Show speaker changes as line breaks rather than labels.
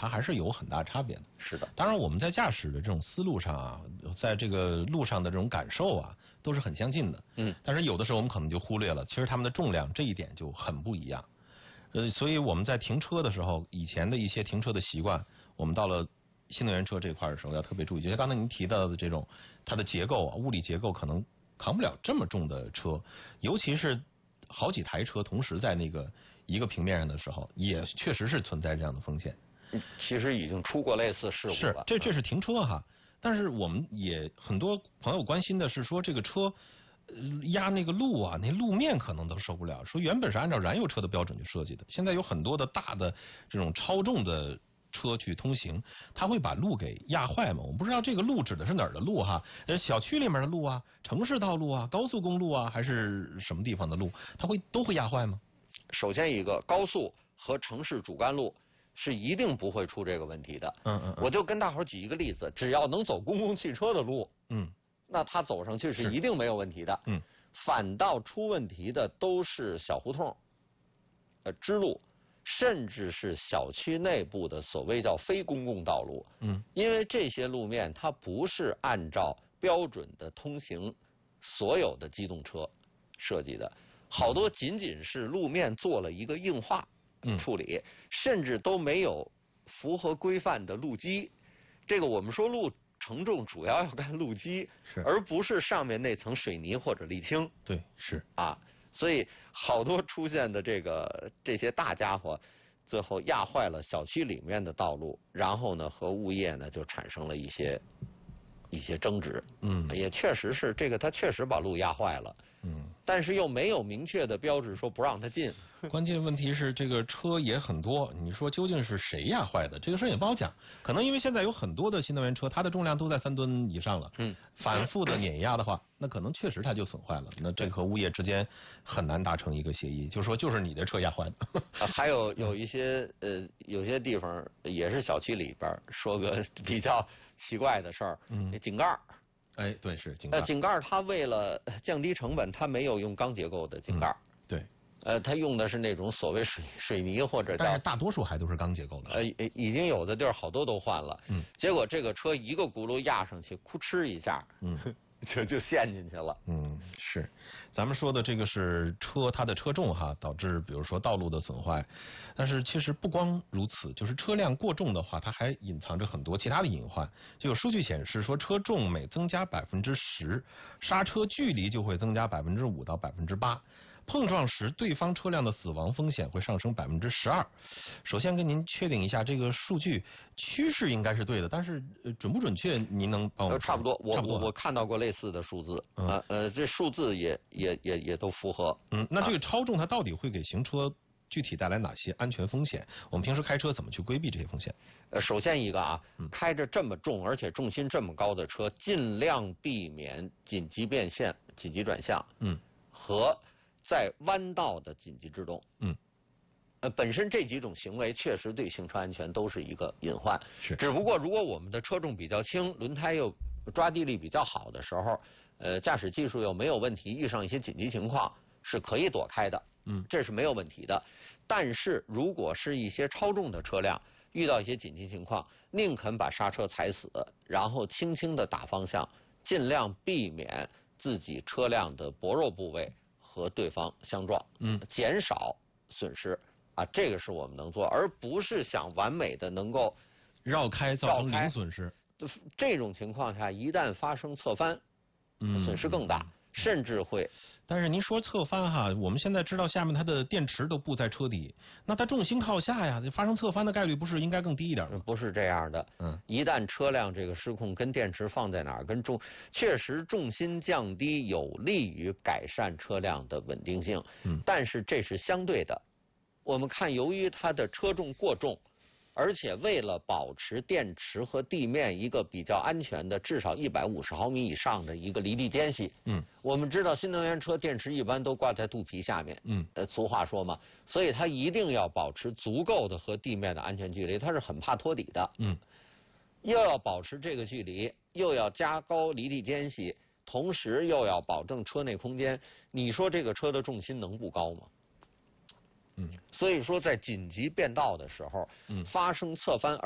它还是有很大差别的。
是的，
当然我们在驾驶的这种思路上啊，在这个路上的这种感受啊，都是很相近的。但是有的时候我们可能就忽略了，其实它们的重量这一点就很不一样。所以我们在停车的时候，以前的一些停车的习惯，我们到了新能源车这块的时候要特别注意。就像刚才您提到的这种，它的结构啊，物理结构可能扛不了这么重的车，尤其是好几台车同时在那个一个平面上的时候，也确实是存在这样的风险。
其实已经出过类似事故了。
这是停车哈，但是我们也很多朋友关心的是说这个车压那个路啊，那路面可能都受不了。说原本是按照燃油车的标准去设计的，现在有很多的大的这种超重的车去通行，它会把路给压坏嘛？我不知道这个路指的是哪儿的路哈？小区里面的路啊，城市道路啊，高速公路啊，还是什么地方的路，它都会压坏吗？
首先一个，高速和城市主干路是一定不会出这个问题的。我就跟大伙举一个例子，只要能走公共汽车的路，那它走上去是一定没有问题的。反倒出问题的都是小胡同、支路，甚至是小区内部的所谓叫非公共道路。因为这些路面它不是按照标准的通行所有的机动车设计的，好多仅仅是路面做了一个硬化处理，甚至都没有符合规范的路基。这个我们说路承重主要要看路基，而不是上面那层水泥或者沥青。
对，是
啊，所以好多出现的这些大家伙，最后压坏了小区里面的道路，然后呢和物业呢就产生了一些争执。也确实是这个，他确实把路压坏了。但是又没有明确的标志说不让他进。
关键问题是这个车也很多，你说究竟是谁压坏的？这个事也不好讲。可能因为现在有很多的新能源车，它的重量都在3吨以上了。反复的碾压的话，那可能确实它就损坏了。那这和物业之间很难达成一个协议，就说就是你的车压坏的。
还有一些有些地方也是小区里边说个比较奇怪的事儿，井盖。
对，是井盖。
井盖它为了降低成本，它没有用钢结构的井盖。
对。
它用的是那种所谓水泥或者
但是大多数还都是钢结构的。
已经有的地儿好多都换了。结果这个车一个轱辘压上去，哭哧一下，就陷进去了。
是，咱们说的这个是它的车重哈，导致比如说道路的损坏。但是其实不光如此，就是车辆过重的话，它还隐藏着很多其他的隐患。就有数据显示说，车重每增加10%，刹车距离就会增加5%到8%。碰撞时，对方车辆的死亡风险会上升12%。首先跟您确定一下，这个数据趋势应该是对的，但是准不准确，您能帮我？
差不多，我看到过类似的数字。这数字也都符合。
那这个超重它到底会给行车具体带来哪些安全风险？我们平时开车怎么去规避这些风险？
首先一个啊，开着这么重而且重心这么高的车，尽量避免紧急变线、紧急转向。和在弯道的紧急制动。本身这几种行为确实对行车安全都是一个隐患。只不过如果我们的车重比较轻，轮胎又抓地力比较好的时候，驾驶技术又没有问题，遇上一些紧急情况是可以躲开的。这是没有问题的。但是如果是一些超重的车辆，遇到一些紧急情况，宁肯把刹车踩死，然后轻轻的打方向，尽量避免自己车辆的薄弱部位和对方相撞，减少损失啊，这个是我们能做，而不是想完美的能够
绕开造成零损失。
这种情况下，一旦发生侧翻，损失更大，甚至会。
但是您说侧翻哈，我们现在知道下面它的电池都布在车底，那它重心靠下呀，发生侧翻的概率不是应该更低一点吗？
不是这样的。一旦车辆这个失控，跟电池放在哪儿，确实重心降低有利于改善车辆的稳定性。但是这是相对的。我们看，由于它的车重过重，而且为了保持电池和地面一个比较安全的至少150毫米以上的一个离地间隙，我们知道新能源车电池一般都挂在肚皮下面，俗话说嘛，所以它一定要保持足够的和地面的安全距离，它是很怕托底的，又要保持这个距离，又要加高离地间隙，同时又要保证车内空间，你说这个车的重心能不高吗？所以说在紧急变道的时候，发生侧翻